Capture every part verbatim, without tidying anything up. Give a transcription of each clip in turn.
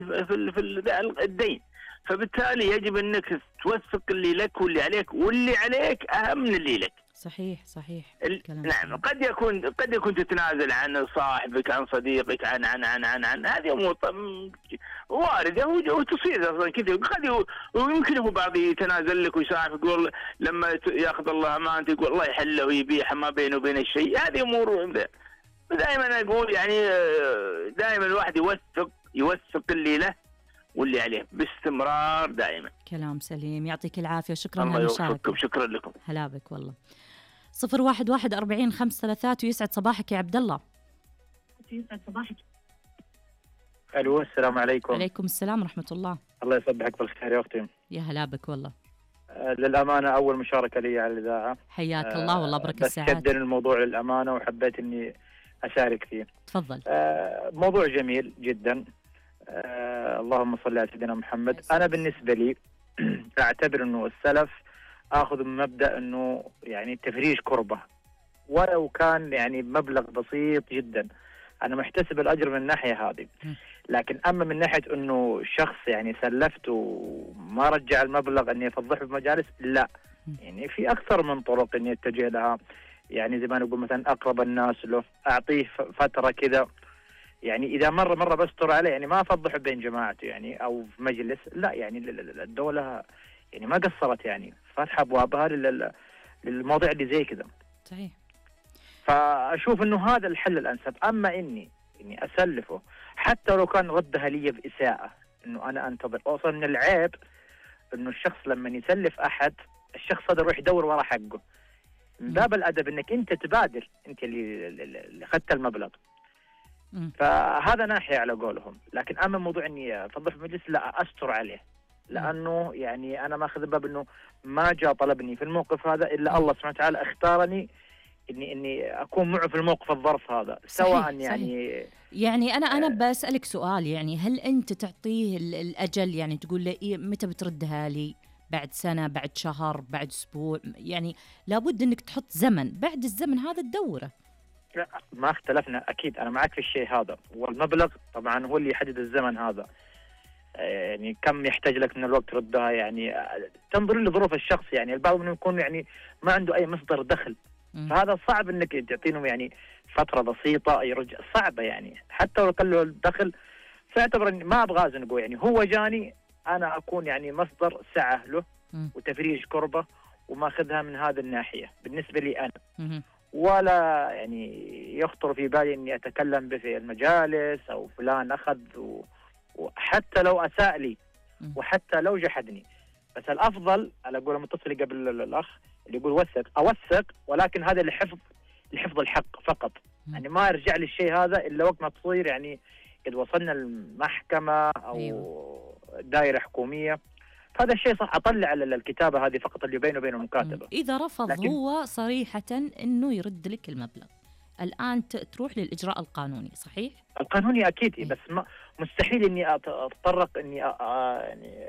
في ال- في ال- الدين. فبالتالي يجب انك توثق اللي لك واللي عليك، واللي عليك اهم من اللي لك. صحيح صحيح. ال- كلام نعم، سليم. قد يكون قد يكون تتنازل عن صاحبك، عن صديقك، عن عن عن عن, عن. هذه امور طم- وارده وتصير اصلا كذا. قد ي- ويمكن هو بعض يتنازل لك ويسامح، يقول لما ت- ياخذ الله امانته يقول الله يحله ويبيح ما بينه وبين الشيء. هذه امور دائما اقول يعني دائما الواحد يوثق يوثق اللي له واللي عليه باستمرار دائما. كلام سليم، يعطيك العافية، شكرا الله للمشاركة. يوفقكم، شكرا لكم. هلا بك والله. صفر واحد واحد أربعين خمس ثلاثات، ويسعد صباحك يا عبد الله. يسعد صباحك. الو، السلام عليكم. عليكم السلام ورحمة الله. الله يصبحك بالخير يا اختي. يا هلا بك والله. آه، للامانه اول مشاركه لي على الاذاعه. حياك آه، الله والله، بركة بس الساعات. شدني الموضوع للامانه وحبيت اني اشارك فيه. تفضل. آه، موضوع جميل جدا. آه، اللهم صل على سيدنا محمد. انا بالنسبه لي اعتبر انه السلف اخذ من مبدا انه يعني تفريج كربه، ولو كان يعني مبلغ بسيط جدا. انا محتسب الاجر من الناحيه هذه. لكن اما من ناحيه انه شخص يعني سلفته وما رجع المبلغ اني افضحه في مجالس، لا. يعني في اكثر من طرق اني اتجه لها. يعني زي ما نقول مثلا اقرب الناس له اعطيه فتره كذا، يعني اذا مره مره بستر عليه، يعني ما افضحه بين جماعته يعني او في مجلس، لا. يعني الدوله يعني ما قصرت، يعني فاتحه ابوابها للمواضيع اللي زي كذا. صحيح. فاشوف انه هذا الحل الانسب. اما اني اني اسلفه حتى لو كان ردها لي باساءه، انه انا انتظر. اصلا من العيب انه الشخص لما يسلف احد، الشخص هذا يروح يدور ورا حقه. من باب الادب انك انت تبادر، انت اللي اللي اخذت المبلغ. مم. فهذا ناحيه على قولهم. لكن اما موضوع اني افضح في مجلس، لا، استر عليه. لانه يعني انا ماخذ باب انه ما جاء طلبني في الموقف هذا الا الله سبحانه وتعالى اختارني اني اني اكون معه في الموقف الظرف هذا، سواء صحيح. يعني صحيح. يعني انا انا بسالك سؤال، يعني هل انت تعطيه الاجل؟ يعني تقول له إيه متى بتردها لي؟ بعد سنه، بعد شهر، بعد اسبوع؟ يعني لابد انك تحط زمن، بعد الزمن هذا تدوره. ما اختلفنا، اكيد انا معك في الشيء هذا. والمبلغ طبعا هو اللي يحدد الزمن هذا. يعني كم يحتاج لك من الوقت ردها، يعني تنظر لظروف الشخص. يعني البعض منهم يكون يعني ما عنده اي مصدر دخل، فهذا صعب انك تعطينهم يعني فتره بسيطه يرجع، صعبه. يعني حتى لو كان له الدخل، فاعتبر اني ما ابغى ازنقه. يعني هو جاني، انا اكون يعني مصدر سعه له وتفريج كربه، وماخذها من هذه الناحيه بالنسبه لي انا. ولا يعني يخطر في بالي اني اتكلم به في المجالس او فلان اخذ و... وحتى لو اساء لي وحتى لو جحدني. بس الافضل على قول المتصل قبل الاخ اللي يقول وثق، اوثق، ولكن هذا لحفظ لحفظ الحق فقط. يعني ما يرجع لي الشيء هذا الا وقت ما تصير يعني قد وصلنا المحكمه او أيوه. دائره حكوميه. هذا الشيء صح، اطلع على الكتابه هذه فقط اللي بينه وبين المكاتبه. اذا رفض لكن... هو صريحه انه يرد لك المبلغ، الان تروح للاجراء القانوني. صحيح؟ القانوني اكيد. إيه؟ بس ما مستحيل اني اتطرق اني أ... يعني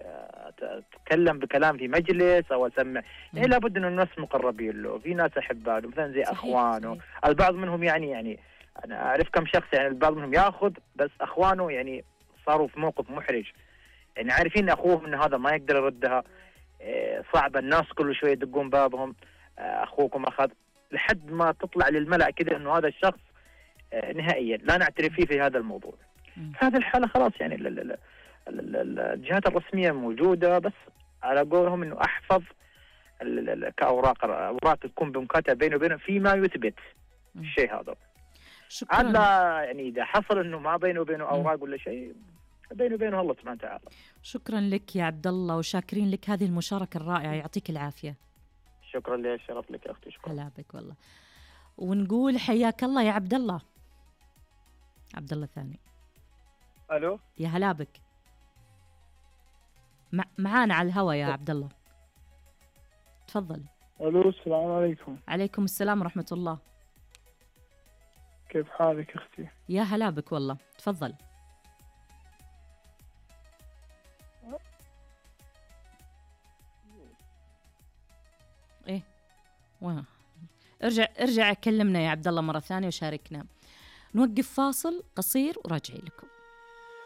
اتكلم بكلام في مجلس او اسمع. يعني لابد انه الناس مقربين له، في ناس احبه له مثلا زي صحيح. اخوانه. صحيح. البعض منهم يعني يعني انا اعرف كم شخص، يعني البعض منهم ياخذ بس اخوانه يعني صاروا في موقف محرج، يعني عارفين اخوهم ان هذا ما يقدر يردها. صعب، الناس كل شويه يدقون بابهم، اخوكم اخذ، لحد ما تطلع للملأ كده انه هذا الشخص نهائيا لا نعترف فيه في هذا الموضوع. في هذه الحاله خلاص يعني الجهات الرسميه موجوده، بس على قولهم انه احفظ كاوراق اوراق تكون بمكاتبه بينه وبينه فيما يثبت الشيء هذا. شكرا. يعني اذا حصل انه ما بينه وبينه اوراق ولا شيء، بينه وبينه الله سبحانه وتعالى. شكرا لك يا عبد الله، وشاكرين لك هذه المشاركه الرائعه، يعطيك العافيه. شكرا لي، الشرف لك يا اختي. شكرا. هلا بك والله. ونقول حياك الله يا عبد الله. عبد الله الثاني. الو، يا هلا بك. مع... معانا على الهواء يا عبد الله، تفضل. الو، السلام عليكم. عليكم السلام ورحمه الله. كيف حالك اختي؟ يا هلا بك والله، تفضل. ايه واه. ارجع ارجع كلمنا يا عبد الله مره ثانيه وشاركنا. نوقف فاصل قصير وراجعين لكم.